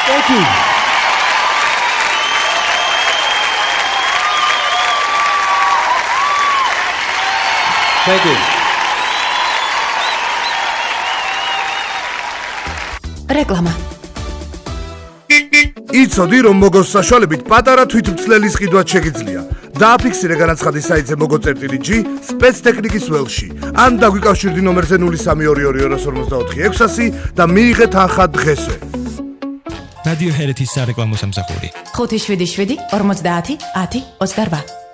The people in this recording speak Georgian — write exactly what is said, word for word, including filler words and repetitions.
Thank you. Thank you. რეკლამა. იცოდი, რომ მოგოს საშუალებით პატარა თვითმცლელის ყიდვაც შეგიძლია. დააფიქსირე განაცხადი საიტზე mogo.gi სპეცტექნიკის ველში. ან დაგვიკავშირდი ნომერზე ნული სამი ორი ორი ორ ორმოცდაოთხი ექვსასი და მიიღეთ თანხა დღესვე. რადიო ჰერეთის სარეკლამო სამსახური. ხუთი შვიდი შვიდი ორმოცდაათი ათი ოცდარვა.